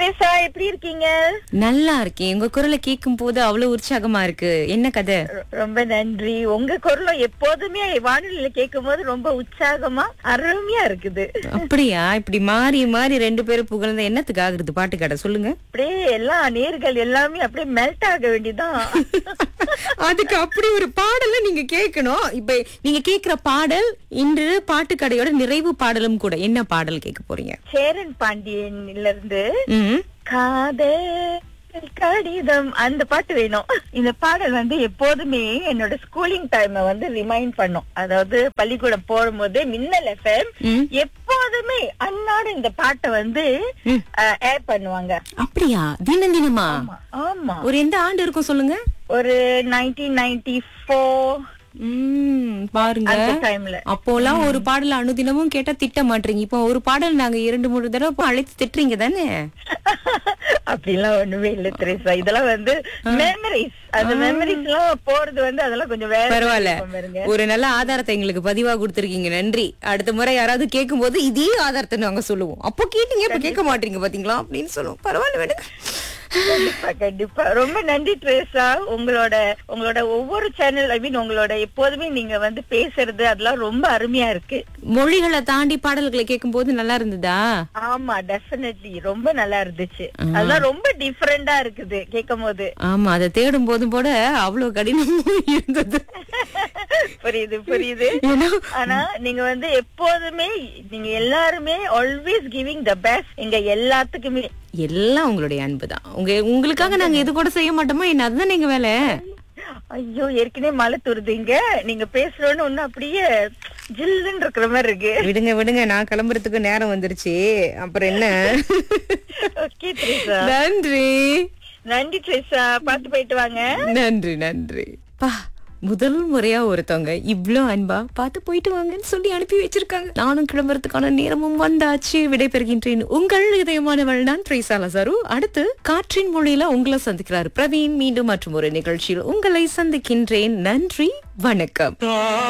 திரேசா, எப்படி இருக்கீங்க? நல்லா இருக்கேன். உங்க குரலை கேட்கும் போது அவ்வளவு உற்சாகமா இருக்கு. என்ன கதை? ரொம்ப நன்றி. உங்க குரலும் எப்போதுமே வானொலியில கேட்கும் போது ரொம்ப உற்சாகமா அருமையா இருக்குது. அப்படியா? இப்படி மாறி மாறி ரெண்டு பேரும் புகழ்ந்த என்னத்துக்கு ஆகுறது? பாட்டு கடை சொல்லுங்க. அப்படியே எல்லா நேர்கள் எல்லாமே அப்படியே மெல்ட் ஆக வேண்டியதான். அதுக்கு அப்படி ஒரு பாடல நீங்க கேட்கணும். இப்ப நீங்க கேக்குற பாடல் இன்று பாட்டு கடையோட நிறைவு பாடலும் கூட. என்ன பாடல் கேட்க போறீங்க? சேரன் பாண்டியன்ல இருந்து ம். காதல் கடிதம் அந்த பாட்டு வேணும். இந்த பாடல் வந்து எப்போதுமே என்னோட ஸ்கூலிங் டைம் வந்து ரிமைண்ட் பண்ணும். அதாவது பள்ளிக்கூடம் போகும்போது மின்னல் எஃப்எம் எப்போதுமே அன்னாடு இந்த பாட்டை வந்து ஏர் பண்ணுவாங்க. அப்படியா? தினம் தினமா? ஆமா. ஒரு எந்த ஆண்டு இருக்கும் சொல்லுங்க? ஒரு 1994 பாருங்க. அந்த டைம்ல. அப்போலாம் ஒரு பாடல் அனுதினமும் கேட்டா திட்ட மாட்டீங்க. இப்போ ஒரு பாடல் நாங்க 2-3 தடவை அழைத்து திட்டுறீங்க தானே? அப்படிலாம் ஒண்ணுமே இல்ல திரேசா. இதெல்லாம் வந்து மெமரிஸ். அந்த மெமரிஸ் எல்லாம் போறது வந்து அதெல்லாம் கொஞ்சம் வேற. பரவாயில்ல, பாருங்க. ஒரு நல்ல ஆதாரத்தை எங்களுக்கு பதிவா கொடுத்திருக்கீங்க. நன்றி. அடுத்த முறை யாராவது கேட்கும் போது இதே ஆதாரத்தை நாங்க சொல்லுவோம். அப்போ கேட்டீங்க, இப்ப கேட்க மாட்டீங்க பாத்தீங்களா அப்படின்னு சொல்லுவோம். பரவாயில்ல, விடுங்க. கண்டிப்பா கண்டிப்பா. ரொம்ப நன்றி திரேசா. உங்களோட ஒவ்வொரு சேனல், ஐ மீன் உங்களோட எப்போதுமே நீங்க வந்து பேசுறது அதெல்லாம் ரொம்ப அருமையா இருக்கு. மொழிகளை தாண்டி பாடல்களை கேட்கும் போது நல்லா இருந்ததா? ஆமா, டெஃபினெட்லி ரொம்ப நல்லா இருந்துச்சு. அதெல்லாம் ரொம்ப டிஃபரெண்டா இருக்குது கேட்கும் போது. ஆமா, அதை தேடும் போதும் கூட அவ்வளவு கடினமும் இருந்தது. புரியுது புரியுது. ஆனா நீங்க வந்து எப்போதுமே நீங்க எல்லாருமே ஆல்வேஸ் கிவிங் த பெஸ்ட். எங்க எல்லாத்துக்குமே எல்லாம் உங்களுடைய அன்புதான். உங்களுக்காக நாங்க எது கூட செய்ய மாட்டோமா என்ன? அதுதான் எங்க வேலை. ஐயோ, ஏற்கனவே மழை துருதுங்க. நீங்க பேசுறோன்னு ஒண்ணு அப்படியே ஜில்லுன்னு இருக்கிற மாதிரி இருக்கு. விடுங்க விடுங்க, நான் கிளம்புறதுக்கு நேரம் வந்துருச்சு. அப்புறம் என்ன? ஓகே திரேசா. நன்றி நன்றி திரேசா. பார்த்து போயிட்டு வாங்க. நன்றி நன்றி. பா, முதல் முறையா ஒருத்தவங்க இவ்ளோ அன்பா பார்த்து போயிட்டு வாங்கன்னு சொல்லி அனுப்பி வச்சிருக்காங்க. நானும் கிளம்புறதுக்கான நேரமும் வந்தாச்சு. விடைபெறுகின்றேன். உங்கள் இதயமானவள் நான் திரேசா லசாரு. அடுத்து காற்றின் மொழியில உங்களை சந்திக்கிறார் பிரவீன். மீண்டும் மற்றும் ஒரு நிகழ்ச்சியில் உங்களை சந்திக்கின்றேன். நன்றி, வணக்கம்.